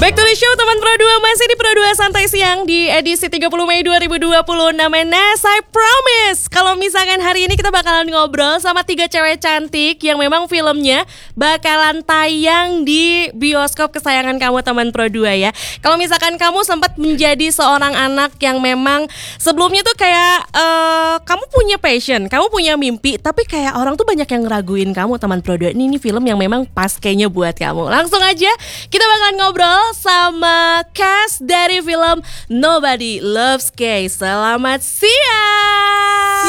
Back to the show teman Pro 2, masih di Pro 2 Santai Siang di edisi 30 Mei 2020 namanya I Promise. Kalau misalkan hari ini kita bakalan ngobrol sama 3 cewek cantik yang memang filmnya bakalan tayang di bioskop kesayangan kamu teman Pro 2 ya. Kalau misalkan kamu sempat menjadi seorang anak yang memang sebelumnya tuh kayak kamu punya passion, kamu punya mimpi, tapi kayak orang tuh banyak yang ngeraguin kamu teman Pro 2. Ini film yang memang pas kayaknya buat kamu. Langsung aja kita bakalan ngobrol sama cast dari film Nobody Loves Kay. Selamat siang.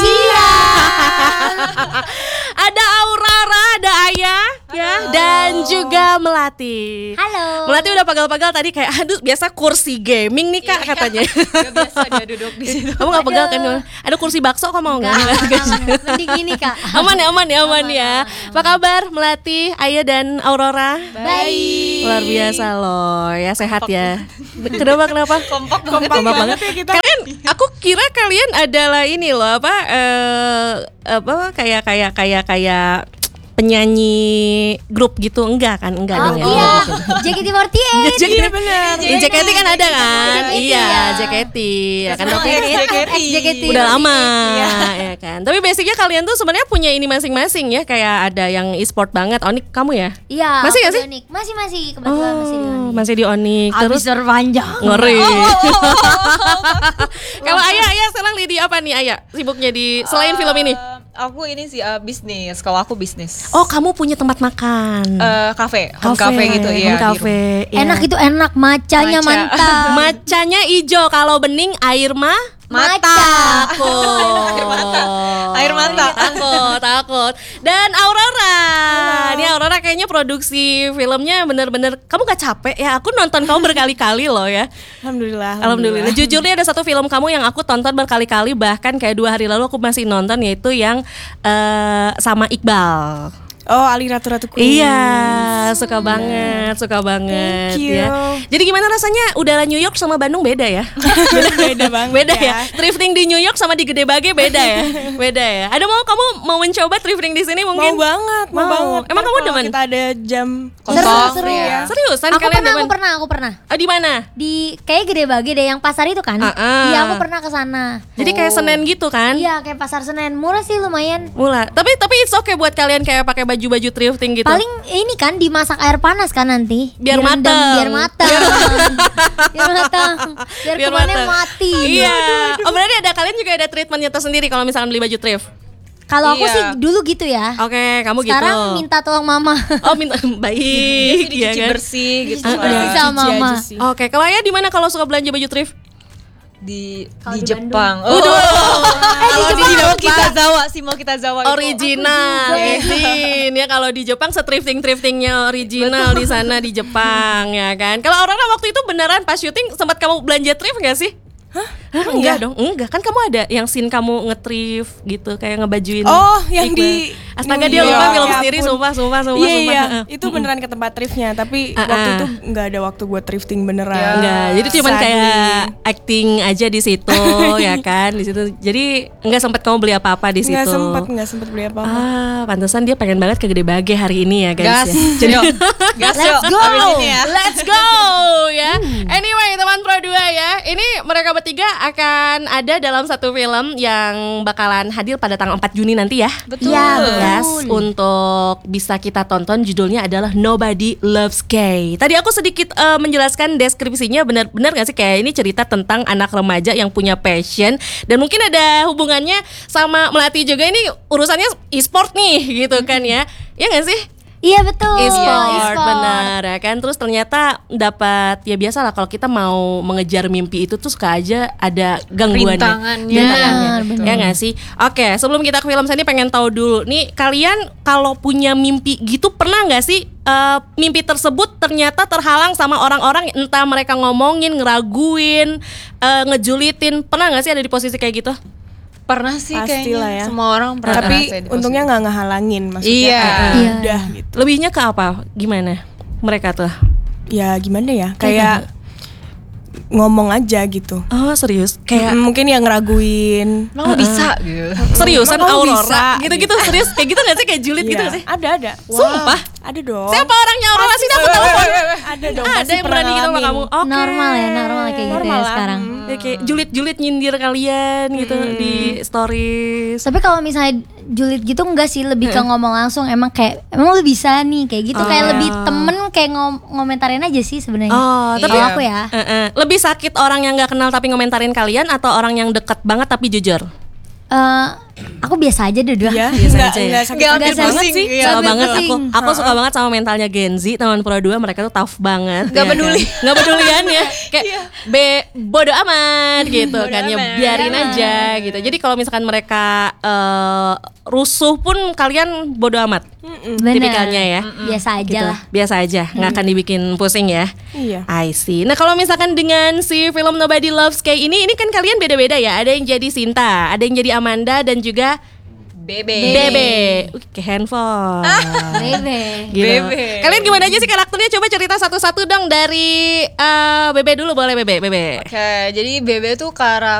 Ada Aurora, ada Ayah, ya, dan juga Melati. Halo. Melati udah pagal-pagal tadi kayak aduh biasa kursi gaming nih Kak katanya. Gak biasa dia duduk di situ. Kamu gak pegal kan? Ada kursi bakso kok mau nggak? Mending gini Kak. Aman ya. Apa kabar Melati, Ayah dan Aurora? Baik. Luar biasa loh, ya sehat ya. Kenapa? Kompak banget ya kita. Kalian, aku kira kalian adalah ini loh kayak penyanyi grup gitu, enggak dong ya? Iya, JKT48. Iya benar. JKT kan ada kan? Iya, JKT. Ya kan JKT. Udah lama ya kan. Tapi basicnya kalian tuh sebenarnya punya ini masing-masing ya, kayak ada yang e-sport banget. Onik kamu ya? Iya. Masih nggak sih? Masih kebetulan masih di Onik. Masih di Onik. Terus terpanjang. ngeri. Kalau Ayah sekarang di apa nih Ayah? Sibuknya di selain film ini? Aku ini sih bisnis. Kalau aku bisnis. Oh, kamu punya tempat makan. Kafe gitu ya. Kafe. Enak itu enak, macanya Maca. mantap. Macanya hijau, kalau bening air Mata. Air mata. Takut. Dan Aurora. Ini Aurora kayaknya produksi filmnya bener-bener kamu gak capek ya? Aku nonton kamu berkali-kali loh ya. Alhamdulillah. Jujur nih ada satu film kamu yang aku tonton berkali-kali, bahkan kayak 2 hari lalu aku masih nonton, yaitu yang sama Iqbal. Oh, Ali Ratu-Ratuku. Iya, suka banget Thank you. ya. Jadi gimana rasanya udara New York sama Bandung beda ya? Beda banget. Beda ya. Thrifting di New York sama di Gede Bage beda ya? Beda ya. Ada kamu mau mencoba thrifting di sini mungkin? Mau banget. Emang kamu demen? Kita ada jam Kosong. Seru. Ya. Seriusan Aku kalian demen? pernah. Di mana? Di kayak Gede Bage deh, yang pasar itu kan? Iya, aku pernah ke sana. Jadi kayak Senen gitu kan? Iya, kayak pasar Senen. Murah sih lumayan. Mula. Tapi it's okay buat kalian kayak pakai baju-baju thrifting gitu. Paling ini kan dimasak air panas kan nanti. Biar Direndam, mateng. Biar matang. Biar kumannya mateng. mati. Iya. Oh, berarti kalian juga ada treatmentnya tersendiri kalau misalkan beli baju thrift. Kalau aku Iya. sih dulu gitu ya. Oke, kamu Sekarang gitu. minta tolong mama. Oh, minta baik. Dicuci kan? bersih gitu. Dicuci bersih sama cuci mama. aja sih. Oke, kalau ya di mana kalau suka belanja baju thrift? Kalau Di di Jepang. Kalau di Mau kita zawa itu. original, izin ya, kalau di Jepang thriftingnya original di sana di Jepang ya kan. Kalau orang waktu itu beneran pas syuting sempat kamu belanja thrift nggak sih? Hah? Enggak dong, enggak kan kamu ada yang scene kamu nge-thrift gitu kayak ngebajuin. Oh, yang Iqbal. di Astaga New dia lupa York, film ya sendiri, ampun. sumpah. Iya. Itu beneran ke tempat thriftnya, tapi waktu itu nggak ada waktu buat thrifting beneran. Enggak, jadi cuman Sadly. kayak acting aja di situ ya kan, di situ. Jadi enggak sempat kamu beli apa-apa di situ. Nggak sempet beli apa-apa. Pantesan dia pengen banget ke Gede Bage hari ini ya guys. Gas. Ya. Jadi Gas Let's yuk. go. Abis ini ya. let's go ya. Anyway, teman Pro 2 ya. Ini mereka bertiga akan ada dalam satu film yang bakalan hadir pada tanggal 4 Juni nanti ya. Betul. Iya, Yes, untuk bisa kita tonton, judulnya adalah Nobody Loves Kay. Tadi aku sedikit menjelaskan deskripsinya, benar nggak sih kayak ini cerita tentang anak remaja yang punya passion dan mungkin ada hubungannya sama Melati juga, ini urusannya e-sport nih gitu kan ya. Ya nggak sih? Iya betul. E-sport benar ya kan. Terus ternyata dapat ya biasalah kalau kita mau mengejar mimpi itu tuh suka aja ada gangguannya. Rintangannya. Betul. Ya nggak sih? Oke, sebelum kita ke film saya pengen tahu dulu nih, kalian kalau punya mimpi gitu pernah nggak sih mimpi tersebut ternyata terhalang sama orang-orang, entah mereka ngomongin, ngeraguin, ngejulitin, pernah nggak sih ada di posisi kayak gitu? Pernah sih Pastilah kayaknya. ya. Semua orang pernah. Tapi ngerasain di untungnya posisi nggak ngehalangin, maksudnya. Iya. Iya. Udah gitu. Lebihnya ke apa? Gimana mereka tuh? Ya gimana ya? Kayak ngomong aja gitu. Oh serius? Kayak Mungkin yang ngeraguin. Emang lo bisa gitu. seriusan Emang kamu Aurora bisa? gitu-gitu serius kayak gitu nggak sih, kayak julid gitu Iya, nggak sih? Ada. Sumpah? Ada dong. Siapa orangnya Aurora sih, aku telepon. Ada dong. Ada pasti yang berani gitu sama ngalamin. kamu. Oke. Normal kayak gitu Normal ya lah. sekarang. Ya, kayak julid-julid nyindir kalian gitu di stories. Tapi kalau misalnya julid gitu enggak sih, lebih ke ngomong langsung. Emang lu bisa nih kayak gitu, kayak lebih temen kayak ngomentarin aja sih sebenarnya. Oh, tapi kalau aku ya. Lebih sakit orang yang nggak kenal tapi ngomentarin kalian atau orang yang deket banget tapi jujur? Aku biasa aja dua-dua. Iya, Biasa nggak- aja ya? nggak sakit Nggak hati ambil banget pusing. sih. Iya, Suka ambil banget pusing. aku suka banget sama mentalnya Gen Z tahun Pro 2, mereka tuh tough banget. Nggak ya peduli. kan? Nggak pedulian ya. Kayak bodo amat gitu kan ya, biarin aja gitu. Jadi kalau misalkan mereka rusuh pun kalian bodo amat. Bener. Tipikalnya ya. Biasa aja Gitu. lah. Biasa aja, nggak akan dibikin pusing ya. Iya. I see. Nah kalau misalkan dengan si film Nobody Loves kayak ini kan kalian beda-beda ya. Ada yang jadi Sinta, ada yang jadi Amanda dan juga Bebe. Ke handphone. Bebe. Gitu. Bebe. Kalian gimana aja sih karakternya? Coba cerita satu-satu dong dari Bebe dulu, boleh Bebe. Oke, jadi Bebe tuh karakter